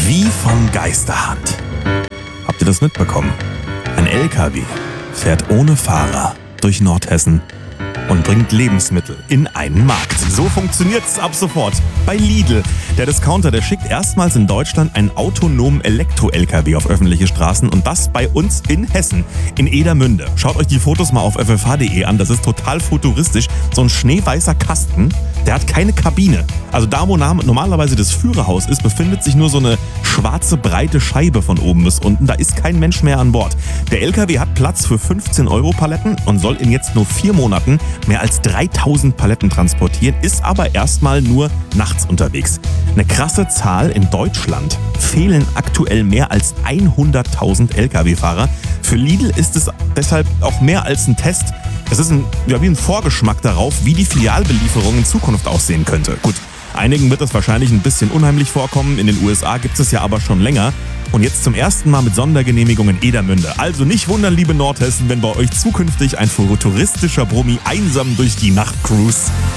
Wie von Geisterhand. Habt ihr das mitbekommen? Ein LKW fährt ohne Fahrer durch Nordhessen und bringt Lebensmittel in einen Markt. So funktioniert's ab sofort bei Lidl. Der Discounter, der schickt erstmals in Deutschland einen autonomen Elektro-LKW auf öffentliche Straßen und das bei uns in Hessen, in Edermünde. Schaut euch die Fotos mal auf ffh.de an, das ist total futuristisch. So ein schneeweißer Kasten, der hat keine Kabine. Also da, wo normalerweise das Führerhaus ist, befindet sich nur so eine schwarze, breite Scheibe von oben bis unten. Da ist kein Mensch mehr an Bord. Der LKW hat Platz für 15-Euro-Paletten und soll in jetzt nur 4 Monaten mehr als 3000 Paletten transportieren, ist aber erstmal nur nachts unterwegs. Eine krasse Zahl: in Deutschland fehlen aktuell mehr als 100.000 Lkw-Fahrer. Für Lidl ist es deshalb auch mehr als ein Test. Es ist wie ein Vorgeschmack darauf, wie die Filialbelieferung in Zukunft aussehen könnte. Gut, einigen wird das wahrscheinlich ein bisschen unheimlich vorkommen. In den USA gibt es ja aber schon länger. Und jetzt zum ersten Mal mit Sondergenehmigung in Edermünde. Also nicht wundern, liebe Nordhessen, wenn bei euch zukünftig ein futuristischer Brummi einsam durch die Nacht cruist.